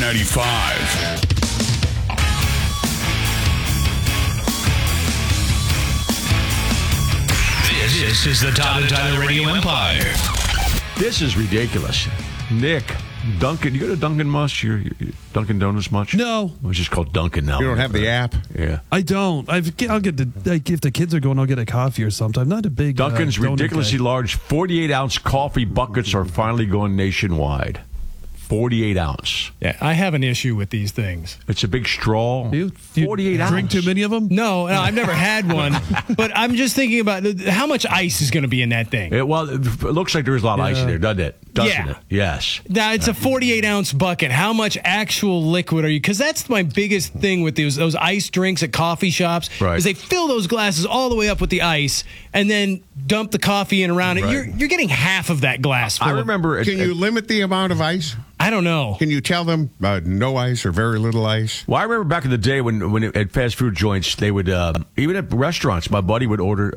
K95. This is the Todd and Tyler Radio Empire. This is ridiculous. Nick, Dunkin', you go to Dunkin' much? Dunkin' Donuts much? No. It's just called Dunkin' now. You don't have the app? Yeah. I don't. I'll get if the kids are going, I'll get a coffee or something. I'm not a big Dunkin's donut ridiculously guy. large 48-ounce coffee buckets are finally going nationwide. 48-ounce. Yeah, I have an issue with these things. It's a big straw. You 48 drink ounce. too many of them? No, I've never had one, but I'm just thinking about how much ice is going to be in that thing. It looks like there's a lot of ice in there, doesn't it? Doesn't Yeah. it? Yes. Now, it's a 48-ounce bucket. How much actual liquid are you? Because that's my biggest thing with those ice drinks at coffee shops. Right. Is they fill those glasses all the way up with the ice and then dump the coffee in around it. Right. You're getting half of that glass. I remember. Can you limit the amount of ice? I don't know. Can you tell them no ice or very little ice? Well, I remember back in the day when at fast food joints, they would, even at restaurants, my buddy would order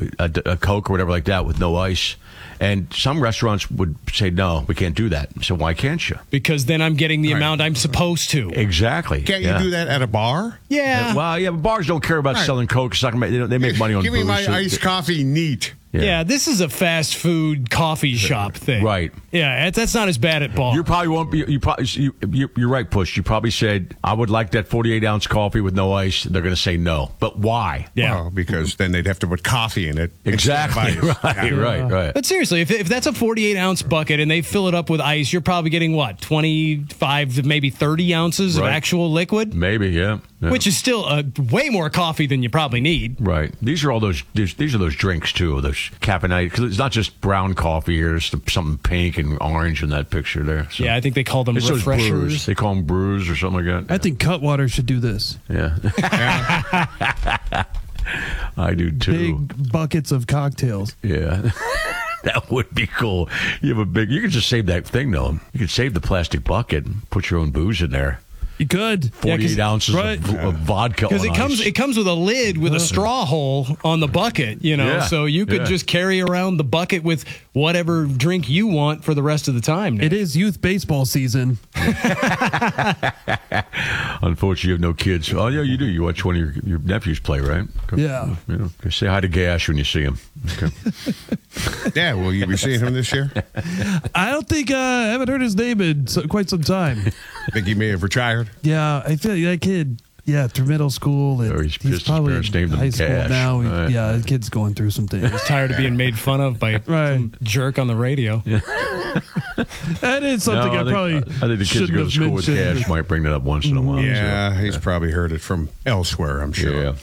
a Coke or whatever like that with no ice. And some restaurants would say, no, we can't do that. So why can't you? Because then I'm getting the amount I'm supposed to. Exactly. Can't you do that at a bar? Yeah. Well, yeah, but bars don't care about Right. selling Coke. It's not gonna make, they make money on Give me booze, my so- iced coffee neat. Yeah, this is a fast food coffee shop thing. Right. Yeah, that's not as bad at bars. You probably won't be. You're right, Push. You probably said, I would like that 48-ounce coffee with no ice. They're going to say no. But why? Yeah. Well, because then they'd have to put coffee in it. Exactly. instead of ice. Right. But seriously, if that's a 48-ounce bucket and they fill it up with ice, you're probably getting, 25 to maybe 30 ounces of Right. actual liquid? Maybe, yeah. Which is still way more coffee than you probably need. Right. These are all those. These are those drinks too. Those caffeinated. Because it's not just brown coffee here. There's something pink and orange in that picture there. So. Yeah, I think they call them It's those brews. refreshers. They call them brews or something like that. I think Cutwater should do this. Yeah. I do too. Big buckets of cocktails. Yeah. That would be cool. You could just save that thing though. You could save the plastic bucket and put your own booze in there. You could. 48 ounces of vodka on Because ice. it comes with a lid with a straw hole on the bucket, Yeah, so you could just carry around the bucket with whatever drink you want for the rest of the time. It is youth baseball season. Unfortunately, you have no kids. Oh, yeah, you do. You watch one of your nephews play, right? Yeah. Say hi to Gash when you see him. Okay. Yeah, will you be seeing him this year? I don't think I haven't heard his name in quite some time. I think he may have retired. Yeah, I feel like that kid. Yeah, through middle school. And Or he's pissed his probably parents named him high school Cash. now. Right. Yeah, the kid's going through some things. Tired of being made fun of by some jerk on the radio. That is something I think the kids shouldn't who go to have school with mentioned. Cash might bring that up once in a while. Yeah, so. he's probably heard it from elsewhere, I'm sure. Yeah.